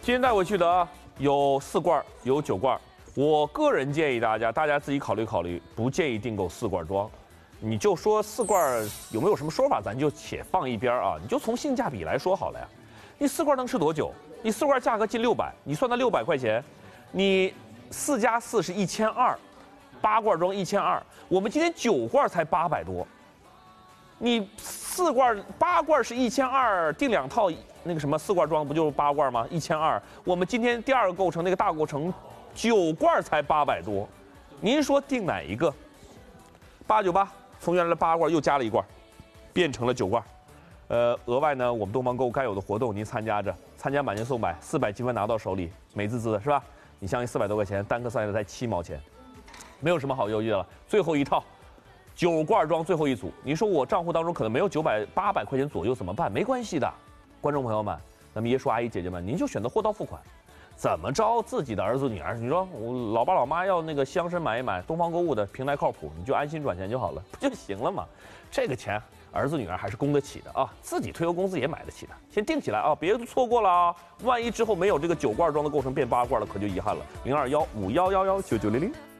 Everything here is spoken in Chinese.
今天带回去的啊，有4罐，有9罐。我个人建议大家自己考虑考虑，不建议订购4罐装。你就说4罐有没有什么说法，咱就且放一边啊。你就从性价比来说好了呀。你4罐能吃多久？你4罐价格近600，你算它600块钱，你4加4是1200，8罐装1200，我们今天9罐才800多。你4罐8罐是1200，订2套那个什么4罐装不就是8罐吗？1200。我们今天第2个构成那个大构成9罐才800多，您说订哪一个？898，从原来的8罐又加了1罐，变成了9罐。额外呢，我们东方购物该有的活动您参加着，参加买件送百，400积分拿到手里，美滋滋的是吧？你相信400多块钱，单颗算下来才7毛钱，没有什么好犹豫的了。最后一套。9罐装最后一组，你说我账户当中可能没有900、800块钱左右怎么办？没关系的，观众朋友们，那么爷叔阿姨姐姐们，您就选择货到付款。怎么着，自己的儿子女儿，你说我老爸老妈要那个乡绅买一买，东方购物的平台靠谱，你就安心转钱就好了，不就行了吗？这个钱儿子女儿还是供得起的啊，自己退休工资也买得起的，先定起来啊，别错过了啊！万一之后没有这个9罐装的构成变8罐了，可就遗憾了。02151119900。